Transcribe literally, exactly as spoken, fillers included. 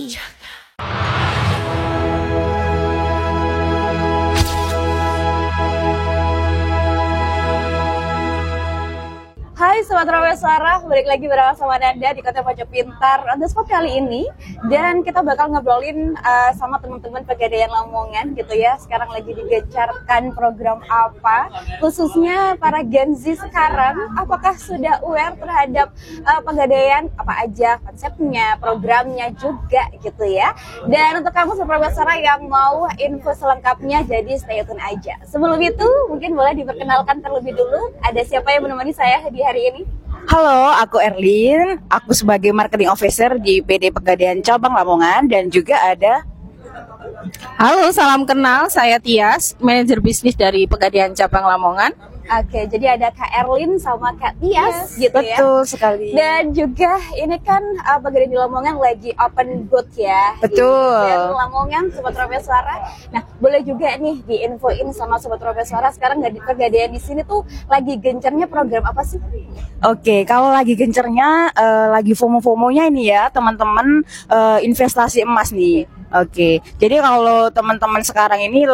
Hai Sobat Rawe Suara, balik lagi bersama Nanda di Kota Pojok Pintar on the spot kali ini. Dan kita bakal ngobrolin uh, sama teman-teman Pegadaian Lamongan gitu ya. Sekarang lagi digencarkan program apa, khususnya para Gen Z sekarang. Apakah sudah aware terhadap uh, Pegadaian, apa aja konsepnya, programnya juga gitu ya. Dan untuk kamu Sobat Rawe Suara yang mau info selengkapnya, jadi stay tune aja. Sebelum itu mungkin boleh diperkenalkan terlebih dulu. Ada siapa yang menemani saya di hari ini? Halo, aku Erlin. Aku sebagai marketing officer di P D Pegadaian Cabang Lamongan dan juga ada. Halo, salam kenal. Saya Tias, manajer bisnis dari Pegadaian Cabang Lamongan. Oke, jadi ada Kak Erlin sama Kak Tias, yes, gitu betul ya. Betul sekali. Dan juga ini kan uh, Pegadaian di Lamongan lagi open booth ya. Betul. Di Lamongan, Sobat Rawe Suara. Nah, boleh juga nih diinfoin sama Sobat Rawe Suara sekarang nggak di Pegadaian di sini tuh lagi gencarnya program apa sih? Oke, kalau lagi gencernya, uh, lagi FOMO-FOMOnya ini ya, teman-teman uh, investasi emas nih. Oke, jadi kalau teman-teman sekarang ini